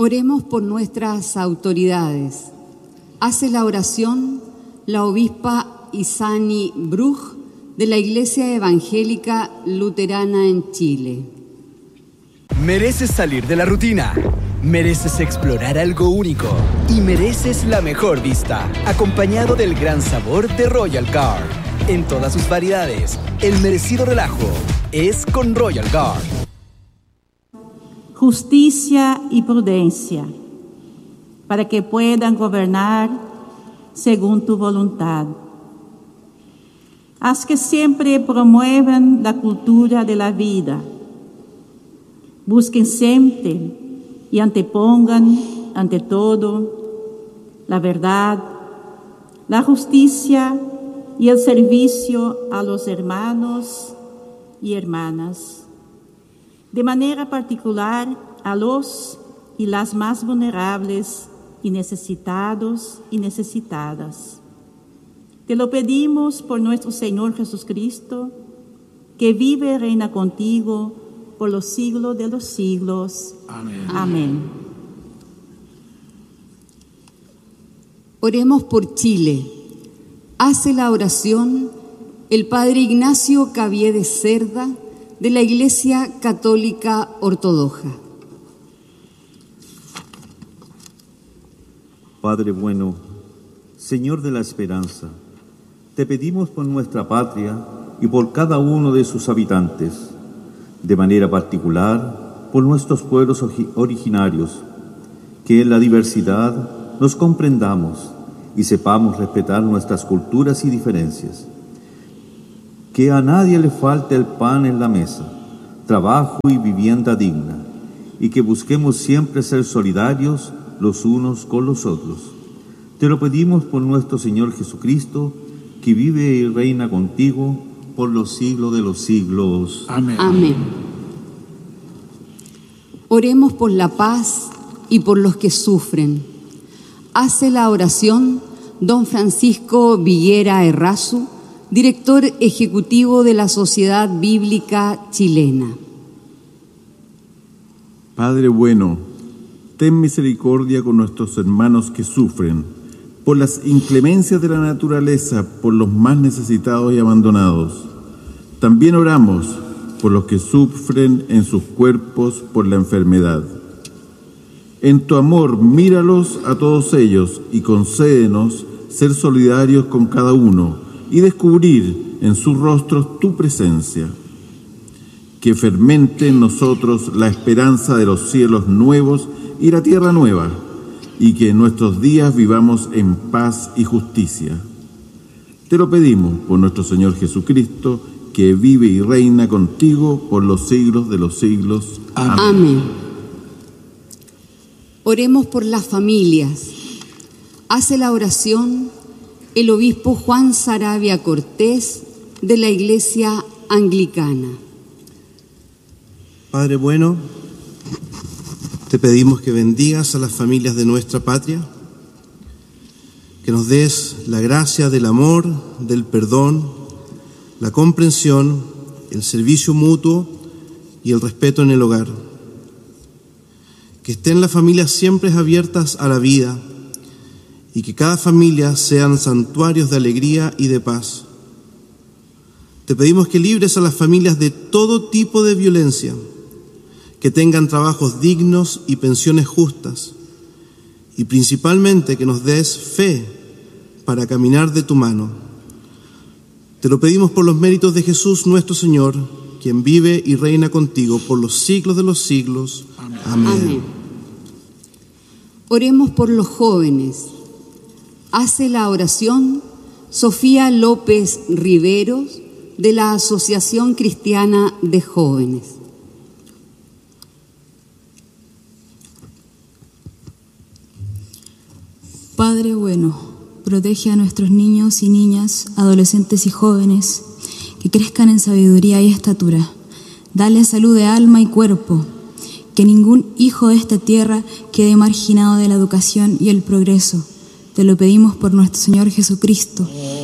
Oremos por nuestras autoridades. Hace la oración la obispa Isani Bruch de la Iglesia Evangélica Luterana en Chile. Mereces salir de la rutina, mereces explorar algo único y mereces la mejor vista, acompañado del gran sabor de Royal Guard. En todas sus variedades, el merecido relajo es con Royal Guard. Justicia y prudencia, para que puedan gobernar según tu voluntad. Haz que siempre promuevan la cultura de la vida. Busquen siempre y antepongan ante todo la verdad, la justicia y el servicio a los hermanos y hermanas. De manera particular a los y las más vulnerables y necesitados y necesitadas. Te lo pedimos por nuestro Señor Jesucristo, que vive y reina contigo por los siglos de los siglos. Amén. Amén. Oremos por Chile. Hace la oración el Padre Ignacio Cabié de Cerda, de la Iglesia Católica Ortodoxa. Padre bueno, Señor de la esperanza, te pedimos por nuestra patria y por cada uno de sus habitantes, de manera particular por nuestros pueblos originarios, que en la diversidad nos comprendamos y sepamos respetar nuestras culturas y diferencias. Que a nadie le falte el pan en la mesa, trabajo y vivienda digna, y que busquemos siempre ser solidarios los unos con los otros. Te lo pedimos por nuestro Señor Jesucristo, que vive y reina contigo por los siglos de los siglos. Amén. Amén. Oremos por la paz y por los que sufren. Hace la oración don Francisco Villera Errazu, director ejecutivo de la Sociedad Bíblica Chilena. Padre bueno, ten misericordia con nuestros hermanos que sufren, por las inclemencias de la naturaleza, por los más necesitados y abandonados. También oramos por los que sufren en sus cuerpos por la enfermedad. En tu amor, míralos a todos ellos y concédenos ser solidarios con cada uno y descubrir en sus rostros tu presencia. Que fermente en nosotros la esperanza de los cielos nuevos y la tierra nueva, y que en nuestros días vivamos en paz y justicia. Te lo pedimos por nuestro Señor Jesucristo, que vive y reina contigo por los siglos de los siglos. Amén. Amén. Oremos por las familias. Hace la oración el obispo Juan Saravia Cortés, de la Iglesia Anglicana. Padre bueno, te pedimos que bendigas a las familias de nuestra patria, que nos des la gracia del amor, del perdón, la comprensión, el servicio mutuo y el respeto en el hogar. Que estén las familias siempre abiertas a la vida y que cada familia sean santuarios de alegría y de paz. Te pedimos que libres a las familias de todo tipo de violencia, que tengan trabajos dignos y pensiones justas, y principalmente que nos des fe para caminar de tu mano. Te lo pedimos por los méritos de Jesús nuestro Señor, quien vive y reina contigo por los siglos de los siglos. Amén. Amén. Amén. Oremos por los jóvenes. Hace la oración Sofía López Riveros, de la Asociación Cristiana de Jóvenes. Padre bueno, protege a nuestros niños y niñas, adolescentes y jóvenes, que crezcan en sabiduría y estatura. Dale salud de alma y cuerpo, que ningún hijo de esta tierra quede marginado de la educación y el progreso. Te lo pedimos por nuestro Señor Jesucristo,